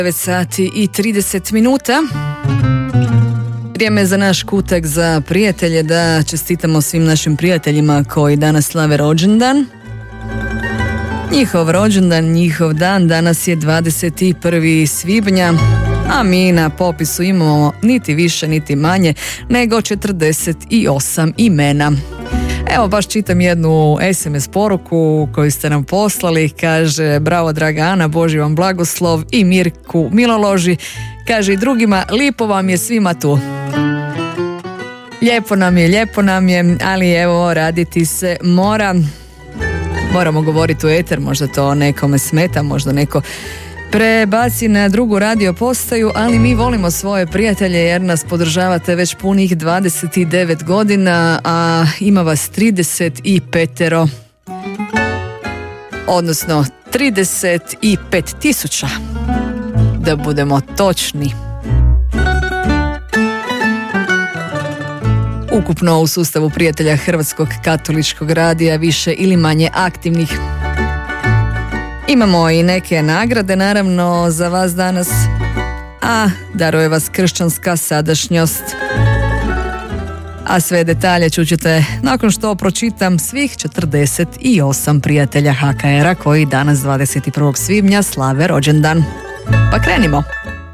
9 sati i 30 minuta. Vrijeme za naš kutak za prijatelje, da čestitamo svim našim prijateljima koji danas slave rođendan. Njihov rođendan, njihov dan danas je 21. svibnja, a mi na popisu imamo niti više niti manje nego 48 imena. Evo, baš čitam jednu SMS poruku koju ste nam poslali. Kaže: bravo draga Ana, Boži vam blagoslov, i Mirku miloloži. Kaže i drugima: lipo vam je svima tu. Lijepo nam je, ali evo, raditi se mora. Moramo govoriti u eter, možda to nekome smeta, možda neko prebaci na drugu radio postaju, ali mi volimo svoje prijatelje jer nas podržavate već punih 29 godina, a ima vas 35, odnosno 35.000, da budemo točni. Ukupno u sustavu prijatelja Hrvatskog katoličkog radija više ili manje aktivnih. Imamo i neke nagrade naravno za vas danas, a daruje vas kršćanska sadašnjost. A sve detalje čućete nakon što pročitam svih 48 prijatelja HKR-a koji danas 21. svibnja slave rođendan. Pa krenimo!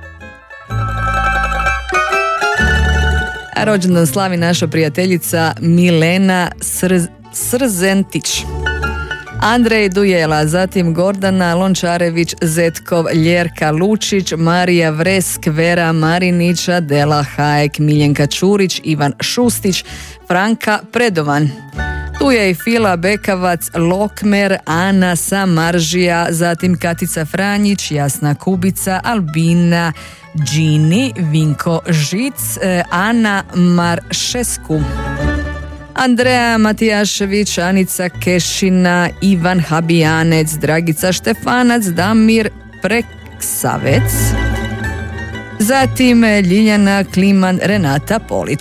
A rođendan slavi naša prijateljica Milena Srzentić, Andrej Dujela, zatim Gordana Lončarević, Zetkov, Ljerka Lučić, Marija Vresk, Vera Marinić, Adela Hajek, Miljenka Čurić, Ivan Šustić, Franka Predovan. Tu je i Fila Bekavac, Lokmer, Ana Samaržija, zatim Katica Franjić, Jasna Kubica, Albina Džini, Vinko Žic, Ana Maršesku, Andreja Matijašević, Anica Kešina, Ivan Habijanec, Dragica Štefanac, Damir Preksavec, zatim Ljiljana Kliman, Renata Polić,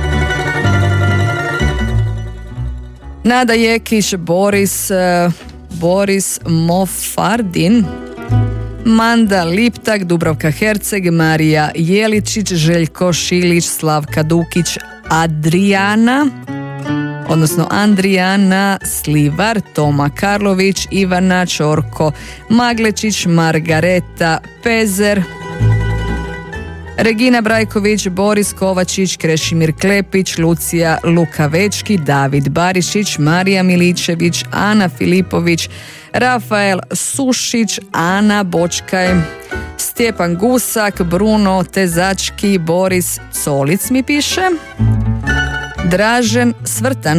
Nada Jekić, Boris Mofardin, Manda Liptak, Dubravka Herceg, Marija Jeličić, Željko Šilić, Slavka Dukić, Andrijana Slivar, Toma Karlović, Ivana Čorko Maglečić, Margareta Pezer, Regina Brajković, Boris Kovačić, Krešimir Klepić, Lucija Lukavečki, David Barišić, Marija Miličević, Ana Filipović, Rafael Sušić, Ana Bočkaj, Stjepan Gusak, Bruno Tezački, Boris Colic mi piše, Dražen Svrtan.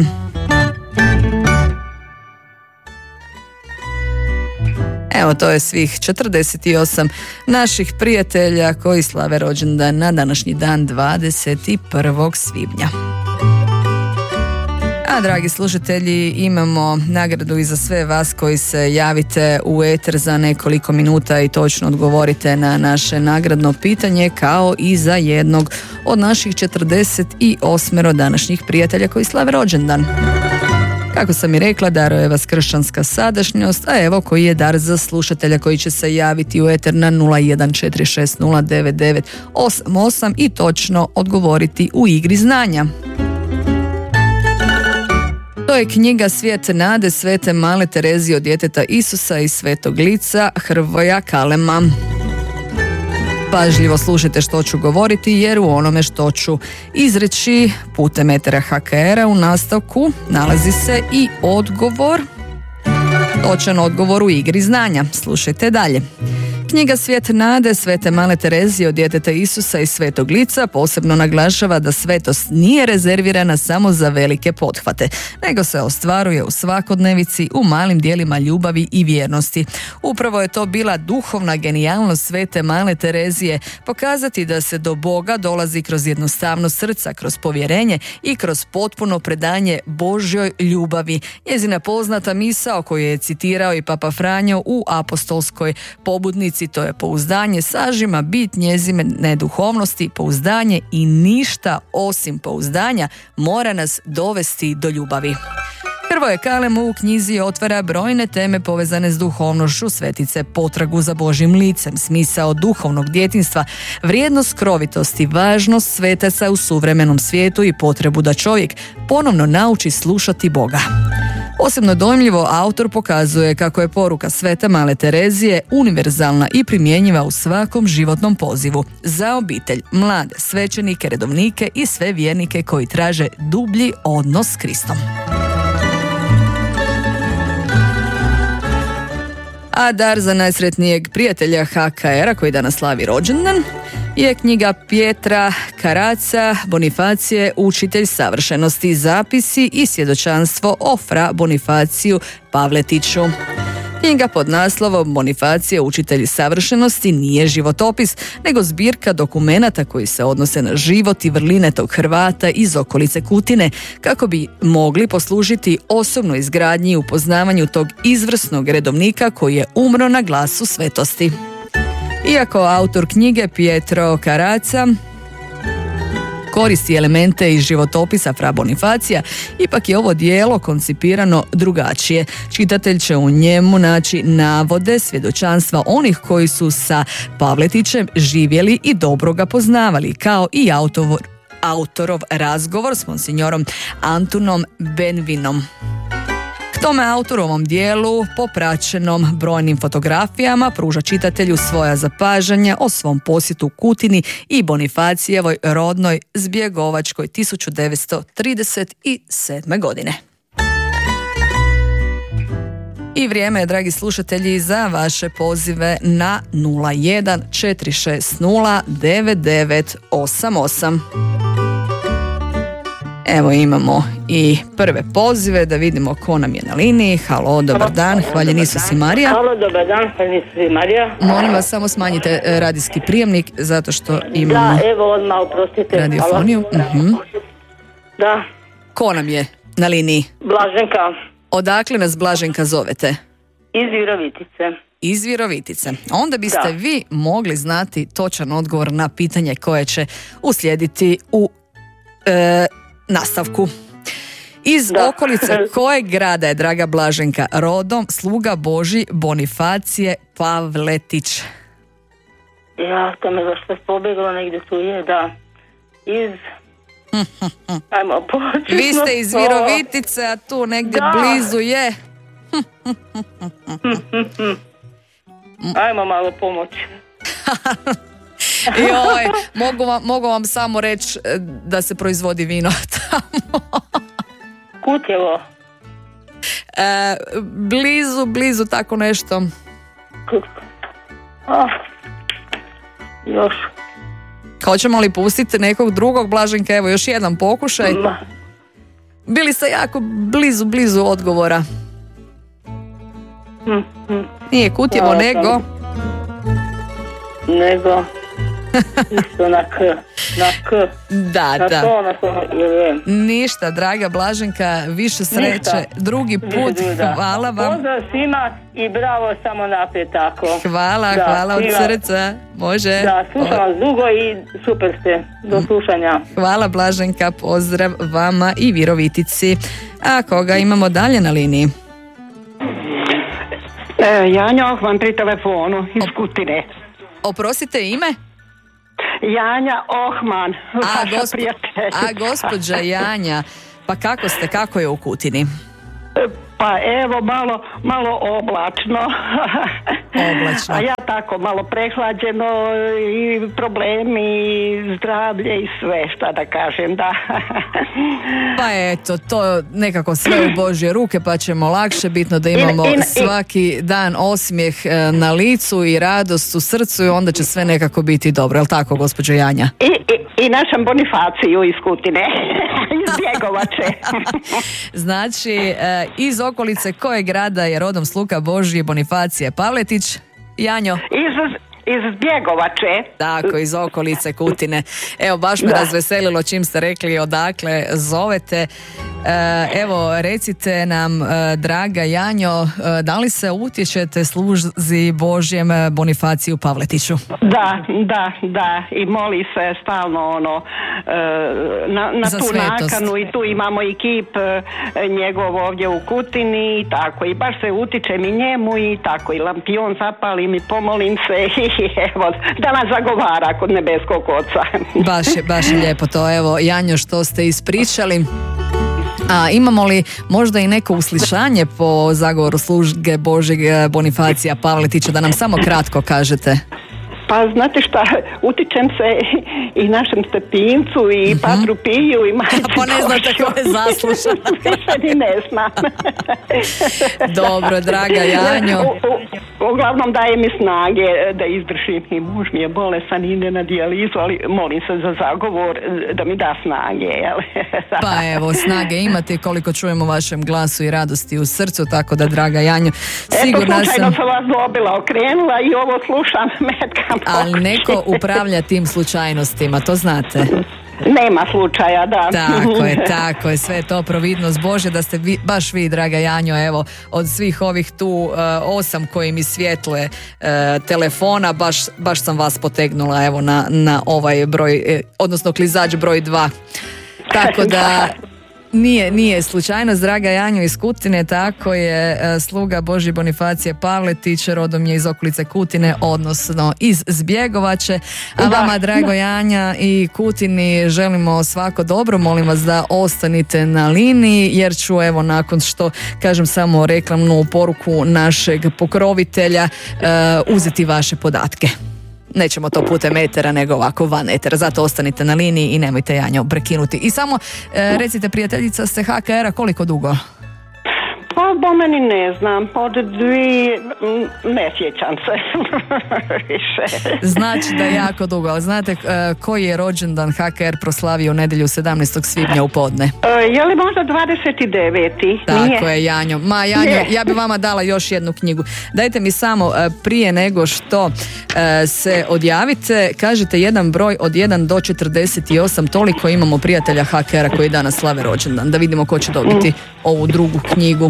Evo, to je svih 48 naših prijatelja koji slave rođendan na današnji dan 21. svibnja. A dragi slušatelji, imamo nagradu i za sve vas koji se javite u eter za nekoliko minuta i točno odgovorite na naše nagradno pitanje, kao i za jednog od naših 48 današnjih prijatelja koji slave rođendan. Kako sam i rekla, daruje vas kršćanska sadašnjost, a evo koji je dar za slušatelja koji će se javiti u eter na 014609988 i točno odgovoriti u igri znanja. To je knjiga Svijet nade Svete Male Terezije od djeteta Isusa i Svetog Lica Hrvoja Kalema. Pažljivo slušajte što ću govoriti, jer u onome što ću izreći putem etera HKR-a u nastavku nalazi se i odgovor, točan odgovor u igri znanja. Slušajte dalje. Knjiga Svijet nade Svete Male Terezije od djeteta Isusa i Svetog Lica posebno naglašava da svetost nije rezervirana samo za velike pothvate, nego se ostvaruje u svakodnevici, u malim dijelima ljubavi i vjernosti. Upravo je to bila duhovna genijalnost Svete Male Terezije, pokazati da se do Boga dolazi kroz jednostavnost srca, kroz povjerenje i kroz potpuno predanje Božjoj ljubavi. Njezina poznata misao koju je citirao i Papa Franjo u apostolskoj pobudnici, to je pouzdanje sažima bit njezine duhovnosti, pouzdanje i ništa osim pouzdanja mora nas dovesti do ljubavi. Hrvoje Kalem u knjizi otvara brojne teme povezane s duhovnošću svetice, potragu za Božjim licem, smisao duhovnog djetinjstva, vrijednost skrovitosti, važnost svetaca u suvremenom svijetu i potrebu da čovjek ponovno nauči slušati Boga. Posebno dojmljivo autor pokazuje kako je poruka Svete Male Terezije univerzalna i primjenjiva u svakom životnom pozivu za obitelj, mlade, svećenike, redovnike i sve vjernike koji traže dublji odnos s Kristom. A dar za najsretnijeg prijatelja HKR-a koji danas slavi rođendan je knjiga Pietra Caraza Bonifacije, učitelj savršenosti, zapisi i svjedočanstvo o fra Bonifaciju Pavletiću. Knjiga pod naslovom Bonifacije, učitelj savršenosti nije životopis, nego zbirka dokumenata koji se odnose na život i vrline tog Hrvata iz okolice Kutine, kako bi mogli poslužiti osobnoj izgradnji i upoznavanju tog izvrsnog redovnika koji je umro na glasu svetosti. Iako autor knjige Pietro Caraza koristi elemente iz životopisa fra Bonifacija, ipak je ovo djelo koncipirano drugačije. Čitatelj će u njemu naći navode, svjedočanstva onih koji su sa Pavletićem živjeli i dobro ga poznavali, kao i autorov razgovor s monsignorom Antunom Benvinom. K tome autor u ovom dijelu, popraćenom brojnim fotografijama, pruža čitatelju svoja zapažanja o svom posjetu Kutini i Bonifacijevoj rodnoj Zbjegovačkoj 1937. godine. I vrijeme je, dragi slušatelji, za vaše pozive na 01 460 9988. Evo imamo i prve pozive, da vidimo ko nam je na liniji. Halo, dobar dan, hvaljeni su si Marija. Halo, dobar dan, hvaljeni su si Marija. Molim vas, samo smanjite radijski prijemnik, zato što imamo da, evo odmah, oprostite. radiofoniju. Da. Ko nam je na liniji? Blaženka. Odakle nas Blaženka zovete? Iz Virovitice. Iz Virovitice. Onda biste vi mogli znati točan odgovor na pitanje koje će uslijediti u nastavku. Iz okolice kojeg grada je, draga Blaženka, rodom sluga Božji Bonifacije Pavletić? Ja, to me zašto je pobjeglo, negdje tu je, da. Iz... Ajmo početno. Vi ste iz Virovitice, a tu negdje blizu je... Ajmo malo pomoći. Joj, mogu vam samo reći da se proizvodi vino tamo. Kutjevo. Blizu tako nešto. Još. Hoćemo li pustiti nekog drugog, Blaženka? Evo još jedan pokušaj. Bili ste jako blizu odgovora. Nije Kutjevo, nego... Isto na K. Da. Ništa, draga Blaženka, više sreće. Drugi put, hvala vam. Pozdrav svima i bravo, samo naprijed tako. Hvala od srca. Može. Da, slušam vas dugo i super ste. Do slušanja. Hvala Blaženka, pozdrav vama i Virovitici. A koga imamo dalje na liniji? Janja Ohman pri telefonu iz Kutine. Oprostite, ime? Janja Ohman, vaša prijateljica. A gospođa Janja, pa kako je u Kutini? Pa evo, malo oblačno. A ja tako malo prehlađeno i problemi, i zdravlje i sve, šta da kažem, da. Pa eto, to nekako sve u Božje ruke, pa ćemo lakše, bitno da imamo svaki dan osmijeh na licu i radost u srcu i onda će sve nekako biti dobro, je li tako, gospođo Janja? I našem Bonifaciju iz Kutine, iz Bjegovače. Znači, iz okolice koje grada je rodom sluga Božji Bonifacije Pavletić? Janjo? Iz Bjegovače. Tako, iz okolice Kutine. Evo, baš me razveselilo čim ste rekli odakle zovete. Evo, recite nam, draga Janjo, da li se utječete sluzi Božjem Bonifaciju Pavletiću? Da, i moli se stalno na tu nakanu, i tu imamo i kip njegov ovdje u Kutini i tako, i baš se utičem i njemu i tako, i lampion zapalim i pomolim se i evo, da nas zagovara kod nebeskog Oca. Baš je lijepo to, evo Janjo, što ste ispričali. A imamo li možda i neko uslišanje po zagovoru službe Božjeg Bonifacija Pavletića, da nam samo kratko kažete? Pa znate šta, utičem se i našem Stepincu i Patru Piju i Majicu. Pa ne znate ko je zaslušan. Više ni ne znam. Dobro, draga Janjo. Uglavnom daje mi snage da izdržim, i muž mi je bolesan, ide na dijalizu, ali molim se za zagovor da mi da snage. Pa evo, snage imate, koliko čujemo vašem glasu i radosti u srcu, tako da, draga Janjo, sigurna sam... Slučajno sam vas dobila, okrenula i ovo slušam, metkam. Ali neko upravlja tim slučajnostima, to znate. Nema slučaja, da. Tako je, sve je to providnost Božja, da ste baš vi, draga Janjo, evo, od svih ovih tu 8 koji mi svjetluje telefona, baš sam vas potegnula, evo, na ovaj broj, odnosno klizač broj 2. Tako da... Nije slučajnost, draga Janjo iz Kutine, tako je, sluga Božji Bonifacije Pavletić, rodom je iz okolice Kutine, odnosno iz Zbjegovače. A vama, drago Janja i Kutini, želimo svako dobro, molim vas da ostanite na liniji, jer ću, evo, nakon što kažem samo reklamnu poruku našeg pokrovitelja, uzeti vaše podatke. Nećemo to putem etera, nego ovako van etera, zato ostanite na liniji i nemojte Janjo prekinuti. I samo recite, prijateljica ste HKR-a koliko dugo? Pa po meni ne znam, od 2, ne sjećam se više. Znači da je jako dugo, ali znate koji je rođendan HKR proslavio u nedjelju 17. svibnja u podne? Je li možda 29. Tako je, Janjo. Janjo, ja bi vama dala još jednu knjigu. Dajte mi samo, prije nego što se odjavite, kažete jedan broj od 1 do 48, toliko imamo prijatelja HKR-a koji danas slave rođendan, da vidimo ko će dobiti ovu drugu knjigu.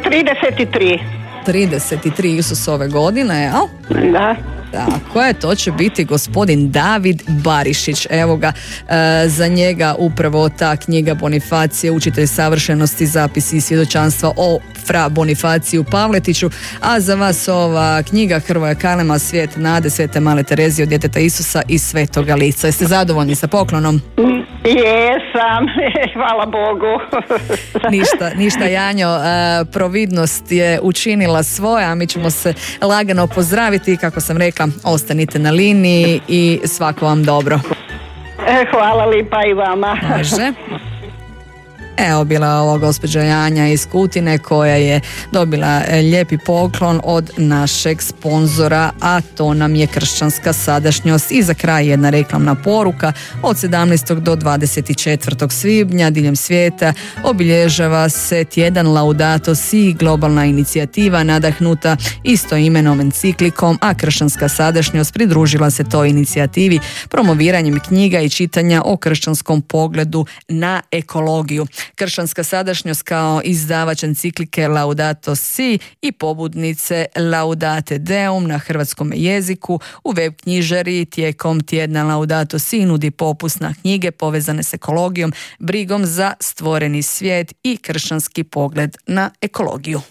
33 Isusove godine, jel? Da. Tako je, to će biti gospodin David Barišić. Evo ga, za njega upravo ta knjiga Bonifacije, učitelj savršenosti, zapisi i svjedočanstva o fra Bonifaciju Pavletiću, a za vas ova knjiga Hrvoja Kalema, Svijet nade, Svete Male Terezije od djeteta Isusa i Svetoga Lica. Jeste zadovoljni sa poklonom? Jesam, hvala Bogu. Ništa Janjo, providnost je učinila svoje, a mi ćemo se lagano pozdraviti. Kako sam rekla, ostanite na liniji i svako vam dobro. Hvala lipa i vama. Može. Evo, bila je ova gospođa Janja iz Kutine koja je dobila lijepi poklon od našeg sponzora, a to nam je Kršćanska sadašnjost. I za kraj jedna reklamna poruka. Od 17. do 24. svibnja diljem svijeta obilježava se tjedan Laudato Si, globalna inicijativa nadahnuta istoimenom enciklikom, a Kršćanska sadašnjost pridružila se toj inicijativi promoviranjem knjiga i čitanja o kršćanskom pogledu na ekologiju. Kršćanska sadašnjost kao izdavač enciklike Laudato Si i pobudnice Laudate Deum na hrvatskom jeziku u web knjižari tijekom tjedna Laudato Si nudi popust na knjige povezane s ekologijom, brigom za stvoreni svijet i kršćanski pogled na ekologiju.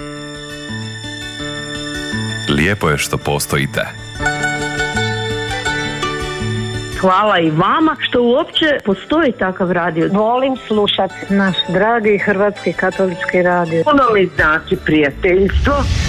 Lijepo je što postojite. Hvala i vama što uopće postoji takav radio. Volim slušati naš dragi hrvatski katolički radio. Puno mi znači prijateljstvo.